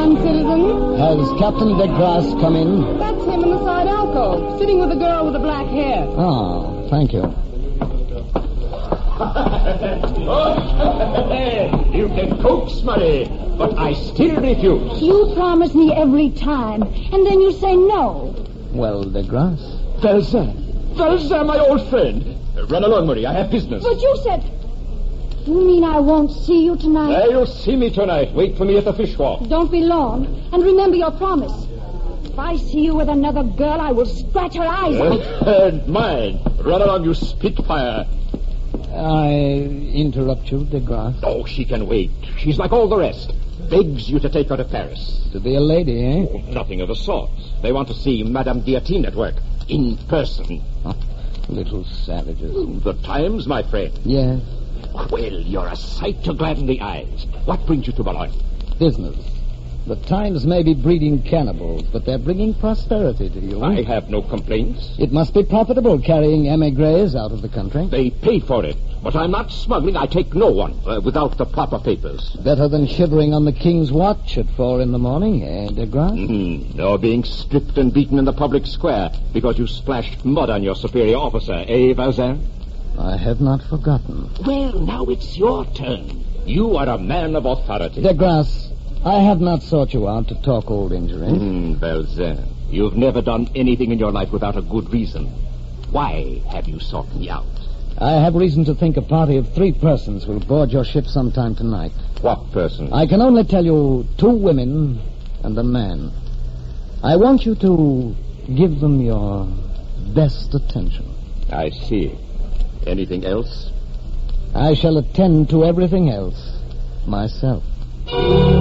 young citizen. Has Captain de Grasse come in? That's him in the side alcove, sitting with the girl with the black hair. Oh, thank you. You can coax money, but I still refuse. You promise me every time, and then you say no. Well, de Grasse. Valzin, my old friend. Run along, Marie. I have business. But you said... You mean I won't see you tonight? You'll see me tonight. Wait for me at the fish walk. Don't be long, and remember your promise. If I see you with another girl, I will scratch her eyes out. And mine. Run along, you spitfire. I interrupt you, de Grasse. Oh, she can wait. She's like all the rest. Begs you to take her to Paris. To be a lady, eh? Oh, nothing of the sort. They want to see Madame Guillotine at work. In person. Little savages. The Times, my friend. Yes. Well, you're a sight to gladden the eyes. What brings you to Boulogne? Business. The Times may be breeding cannibals, but they're bringing prosperity to you. I have no complaints. It must be profitable carrying emigres out of the country. They pay for it. But I'm not smuggling. I take no one without the proper papers. Better than shivering on the King's watch at 4 a.m, eh, de Grasse? Or being stripped and beaten in the public square because you splashed mud on your superior officer, eh, Valzin? I have not forgotten. Well, now it's your turn. You are a man of authority. De Grasse, I have not sought you out to talk old injury. Valzin, you've never done anything in your life without a good reason. Why have you sought me out? I have reason to think a party of 3 persons will board your ship sometime tonight. What persons? I can only tell you 2 women and a man. I want you to give them your best attention. I see. Anything else? I shall attend to everything else myself.